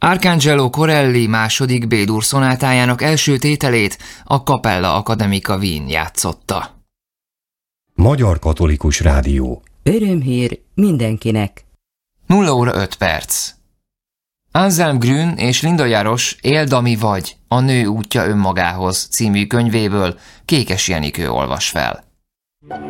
Arcangelo Corelli második B-dur szonátájának első tételét a Capella Academica Wien játszotta. Magyar Katolikus Rádió. Örömhír mindenkinek. 0 óra 5 perc. Anselm Grün és Linda Járos Éld, ami vagy, a nő útja önmagához című könyvéből Kékes Jenikő olvas fel.